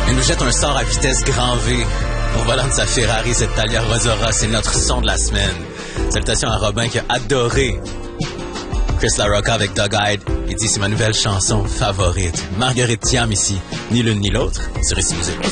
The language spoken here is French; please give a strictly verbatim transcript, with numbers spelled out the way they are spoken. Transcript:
Elle nous jette un sort à vitesse grand V. Au volant de sa Ferrari, cette Talia Rosora, c'est notre son de la semaine. Salutations à Robin qui a adoré Chris LaRocca avec Doug Hyde. Il dit c'est ma nouvelle chanson favorite. Marguerite Thiam ici, ni l'une ni l'autre, sur Ici Musique.